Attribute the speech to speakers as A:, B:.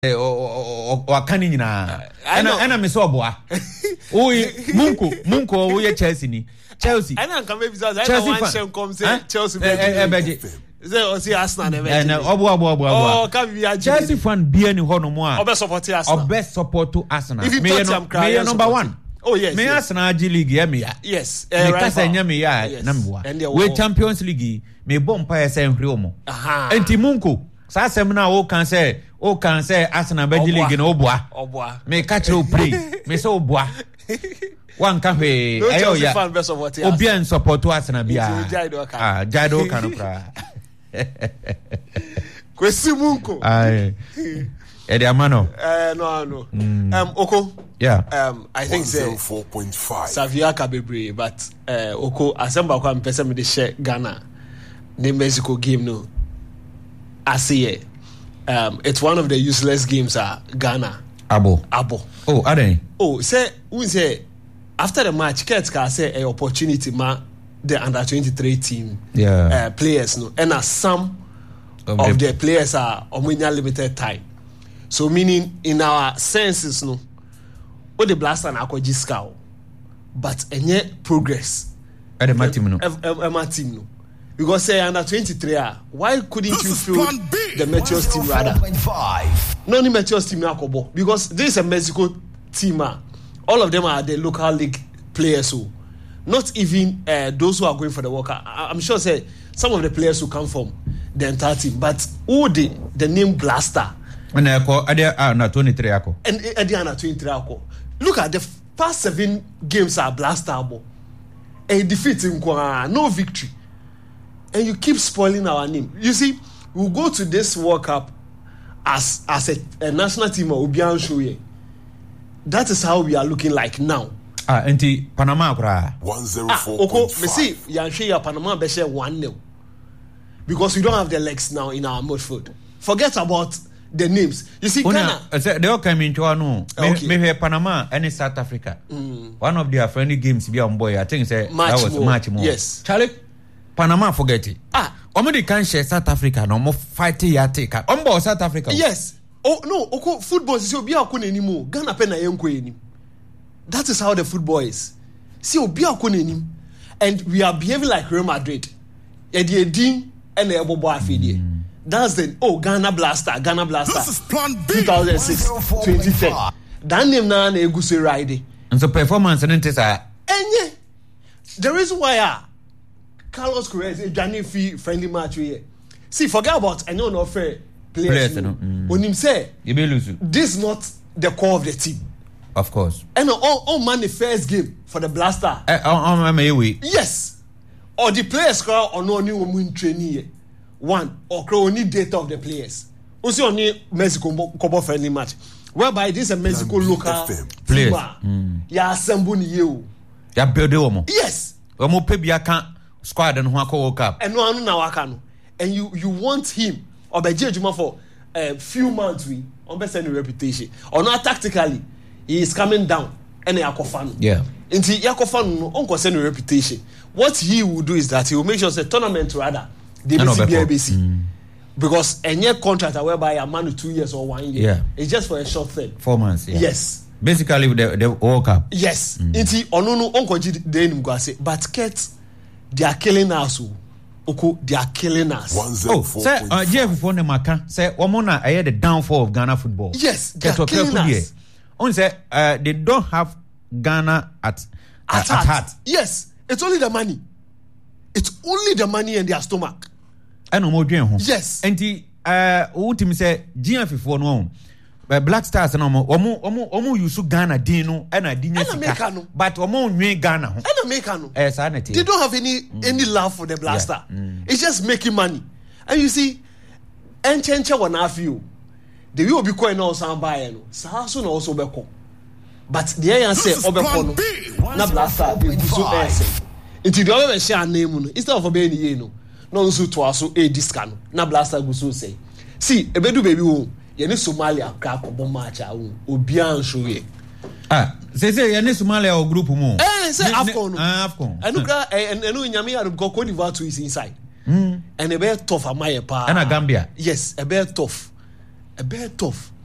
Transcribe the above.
A: wakani nyina ana me so oboa oyi munko oye Chelsea ni Chelsea
B: ana kan maybe that one shame come say Chelsea be say o see Arsenal na
A: na oboa
B: can be
A: Chelsea fan bia ni hono mo a
B: obe support Arsenal
A: me number 1.
B: Oh yes.
A: Me Arsenal League ya me ya.
B: Yes.
A: Me kasa nya me ya na mboa. We Champions League me bompa ya say nhwe omo. Enti munko sa asem na o kan say Arsenal League na oboa. Me catch o play. Me say oboa. Wan ka hwe ayo ya. Obi an support Arsenal bia. Jaido kan kra.
B: Kwesi munko.
A: Ai. Eddie Amano.
B: No. Oko.
A: Yeah.
B: I think 4.5. Savia Kabebre, but Oko Asamba kwa mpesa me de share Ghana. The Mexico game no. I see it. It's one of the useless games Ghana. Abo.
A: Oh, are they?
B: Oh, say after the match, Ketska say an opportunity the under 23 team players no. And some of the players are on limited time. So meaning in our senses no, all the blaster na akwaji scout, but enye progress.
A: At the team no.
B: Team no. Because say under 23 why couldn't you field the Meteors team rather? No ni Meteors team akobo because this is a Mexico team. All of them are the local league players who, not even those who are going for the World Cup. I'm sure say some of the players who come from the entire team, but who the name blaster.
A: And na 23 ako.
B: And na 23 ako. Look at the past 7 games are blaster abo. A defeat in no victory. And you keep spoiling our name. You see, we'll go to this World Cup as a national team of Obian Shoye. That is how we are looking like now.
A: Enti Panama kra
B: 104.5. Oko, me see Yanshia Panama be share 1-0. Because we don't have the legs now in our midfield. Forget about the names. You see, Ghana.
A: They all came into no. Maybe Panama and South Africa. One of their friendly games be on boy. I think that was much more.
B: Yes.
A: Charlie, Panama forget it. Omedi can share South Africa. No more fighting ya take. Board South Africa.
B: Yes. Oh no. Okay. Football is obi akune anymore. Ghana pena yenko enim. That is how the football is. See obi akune enim, and we are behaving like Real Madrid. Edi and the ebobo afidie. That's the Ghana Blaster. This is plan B. 2006, 2010. That name na eguse ride.
A: And so performance and it
B: enye. The reason why Carlos Correa is a Johnny Fee friendly match here. See, forget about no fair players. When him say this is not the core of the team.
A: Of course.
B: And all man the first game for the Blaster. Yes. Or the players or no new woman training. One or only data of the players. Also only Mexico Copa friendly match. Whereby this is a Mexico local
A: players.
B: Ya assemble you.
A: Ya build omo.
B: Yes.
A: Omo pe bia kan squad and who World Cup.
B: And no na waka no. And you want him or by Jejuma for a few months we on best any reputation. Or not tactically he is coming down and yakofan.
A: Yeah.
B: Until yakofan no on concern reputation. What he will do is that he will make sure the tournament rather the BC. Because any contract whereby a man 2 years or 1 year, it's just for a short thing.
A: 4 months. Yeah.
B: Yes.
A: Basically, the World Cup.
B: Yes. Inti onono onkoji denim go say, but Ket, they are killing us. Oko, they are killing us.
A: Say, Jeff for the Maka say, Omona, I heard the downfall of Ghana football.
B: Yes, they are killing us.
A: On say, they don't have Ghana at heart.
B: Yes, it's only the money. It's only the money in their stomach.
A: And no more dream.
B: Yes.
A: And the ultimate say GF4 no. Black Stars no more. Omo yusu Ghana dino and I didn't see. But omo nwe Ghana.
B: And Americano.
A: Sanity.
B: They don't have any love for the Blaster. It's just making money. And you see, and chencha wana feel. The will be going on some buy no. Sahaso no also beko. But the ayan say obeko no. Na Blaster be so essay. Until the other share name instead of obeying ye no. No so to aso a discount. Na Blaster go so say. See, ebedu baby wo. Ye ni Somalia ka kobo match a wo. Obian show ye.
A: Say ye ni Somalia or group mo.
B: Say Afcon.
A: Afcon.
B: Enu nyame ya go Cote d'Ivoire to is inside. And a bit tough amaye pa.
A: And a Gambia.
B: Yes, a bit tough. A bit tough.